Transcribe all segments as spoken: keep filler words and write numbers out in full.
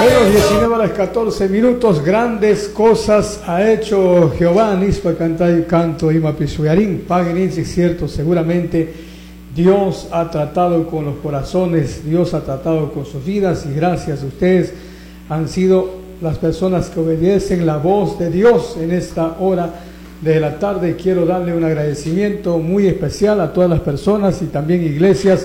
Bueno, diecinueve horas catorce minutos, grandes cosas ha hecho Jehová, Nispa Cantai Canto Ima Pisuyarín, paguen es cierto, seguramente Dios ha tratado con los corazones, Dios ha tratado con sus vidas y gracias a ustedes han sido las personas que obedecen la voz de Dios en esta hora de la tarde. Quiero darle un agradecimiento muy especial a todas las personas y también iglesias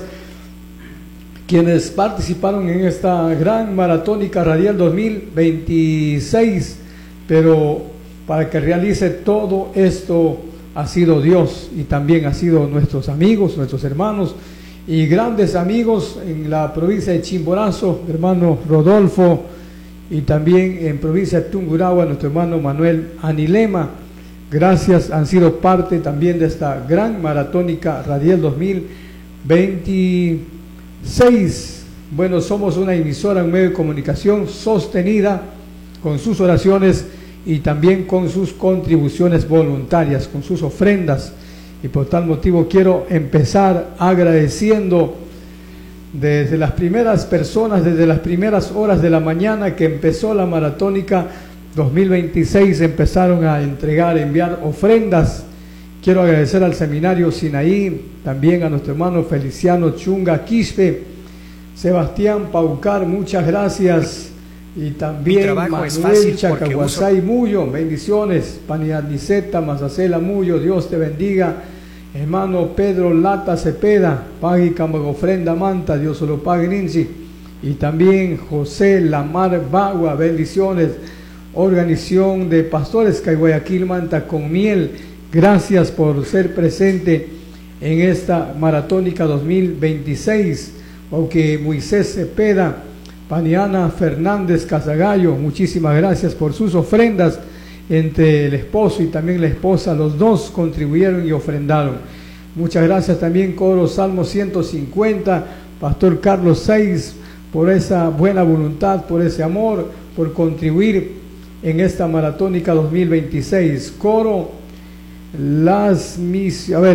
quienes participaron en esta gran maratónica radial dos mil veintiséis, pero para que realice todo esto ha sido Dios y también ha sido nuestros amigos, nuestros hermanos y grandes amigos en la provincia de Chimborazo, hermano Rodolfo, y también en provincia de Tungurahua, nuestro hermano Manuel Anilema. Gracias, han sido parte también de esta gran maratónica radial dos mil veintiséis. Bueno, somos una emisora, un medio de comunicación sostenida con sus oraciones y también con sus contribuciones voluntarias, con sus ofrendas, y por tal motivo quiero empezar agradeciendo desde las primeras personas, desde las primeras horas de la mañana que empezó la maratónica dos mil veintiséis, empezaron a entregar, a enviar ofrendas. Quiero agradecer al seminario Sinaí, también a nuestro hermano Feliciano Chunga Quispe, Sebastián Paucar, muchas gracias, y también Manuel Chacahuasay uso... Muyo, bendiciones, Panianiceta Mazacela Muyo, Dios te bendiga, hermano Pedro Lata Cepeda, Pagui Camagofrenda Manta, Dios se lo pague Ninci, y también José Lamar Bagua, bendiciones, Organización de Pastores Guayaquil Manta con Miel, gracias por ser presente en esta maratónica dos mil veintiséis, aunque Moisés Cepeda, Paniana Fernández Casagallo, muchísimas gracias por sus ofrendas, entre el esposo y también la esposa, los dos contribuyeron y ofrendaron. Muchas gracias también Coro Salmo ciento cincuenta, Pastor Carlos Seis, por esa buena voluntad, por ese amor, por contribuir en esta maratónica dos mil veintiséis. Coro Las Misiones, a ver,